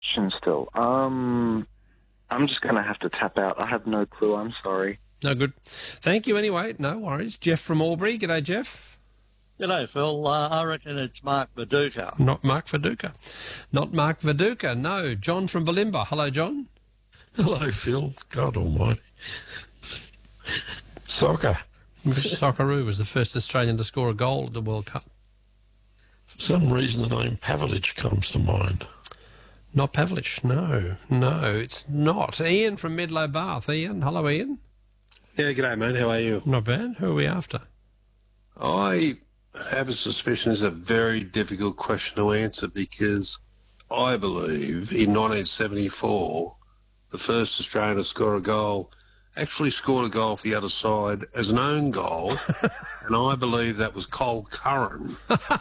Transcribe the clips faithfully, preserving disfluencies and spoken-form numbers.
question still. Um, I'm just going to have to tap out. I have no clue. I'm sorry. No good. Thank you anyway. No worries. Jeff from Albury. G'day, Jeff. G'day, Phil. Uh, I reckon it's Mark Viduka. Not Mark Viduka. Not Mark Viduka, no. John from Balimba. Hello, John. Hello, Phil. God almighty. Soccer. Socceroo was the first Australian to score a goal at the World Cup. For some reason, the name Pavlich comes to mind. Not Pavlich, no. No, it's not. Ian from Medlow Bath. Ian. Hello, Ian. Yeah, g'day, mate. How are you? Not bad. Who are we after? I have a suspicion it's a very difficult question to answer because I believe in nineteen seventy-four, the first Australian to score a goal actually scored a goal for the other side as an own goal, and I believe that was Cole Curran.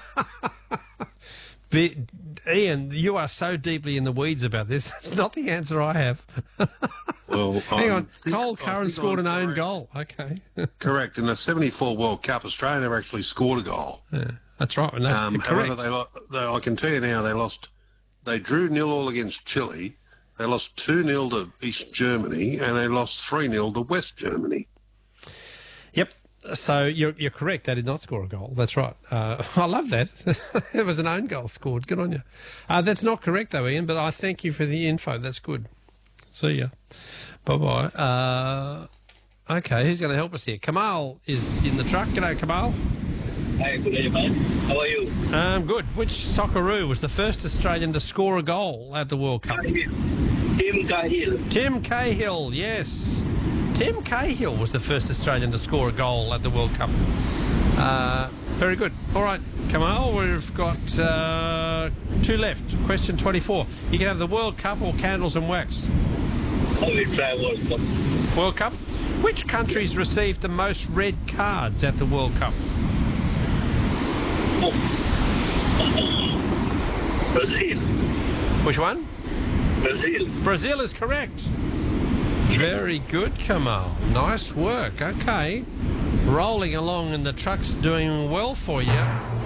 But, Ian, you are so deeply in the weeds about this. It's not the answer I have. Well, hang I on. think, Cole Curran scored an own correct. goal. Okay. Correct. In the seventy-four World Cup, Australia never actually scored a goal. Yeah, that's right. And that's Um, correct. however, they, lo- they, I can tell you now, they lost. They drew nil all against Chile. They lost two nil to East Germany, and they lost three nil to West Germany. Yep. So you're you're correct. They did not score a goal. That's right. Uh, I love that. It was an own goal scored. Good on you. Uh, that's not correct though, Ian. But I thank you for the info. That's good. See ya. Bye bye. Uh, okay, who's going to help us here? Kamal is in the truck. G'day, Kamal. Hey, good day, mate. How are you? Um, good. Which Socceroo was the first Australian to score a goal at the World Cup? Tim Cahill. Tim Cahill, yes. Tim Cahill was the first Australian to score a goal at the World Cup. Uh, very good. All right, Kamal, we've got uh, two left. Question twenty-four. You can have the World Cup or candles and wax. I will try World Cup. World Cup. Which countries received the most red cards at the World Cup? Oh. Brazil. Which one? Brazil. Brazil is correct. Very good, Kamal. Nice work. Okay. Rolling along and the truck's doing well for you.